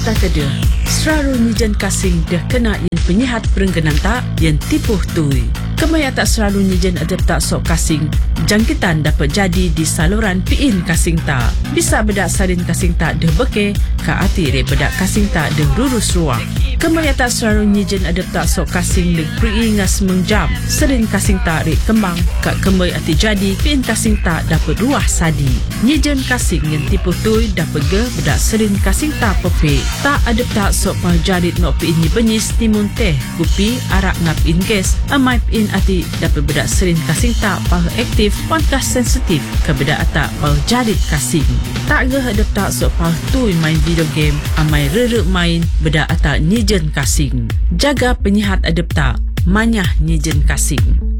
kata keda, selalu nyijen kasing dah kena yang penyihat perenggangan tak yang tipuh tui. Kemaya tak selalu nyijen adep tak sok kasing, jangkitan dapat jadi di saluran piin kasing tak. Bisa bedak salin kasing tak dah beke, ka ati re bedak kasing tak dah lurus ruang. Kemaya tak selalu nyijen adep tak sok kasing dah peri ngas mengjam, salin kasing tak re kembang, ka kemay ati jadi piin kasing tak dapat ruah sadi. Nyijen kasing yang tipuh tui dapat ge bedak salin kasing tak pepe. Tak adep tak sok pah jarit nok piin ni benyis timun teh, kupi arak ngap in gas, amai piin ati dapat bedak serin kasing tak pah aktif pangkas sensitif ke bedak atak pah jarit kasing. Tak ge hadap tak sok pah tui main video game amai rere main bedak atak nyijen kasing. Jaga penyihat adep tak manyah nyijen kasing.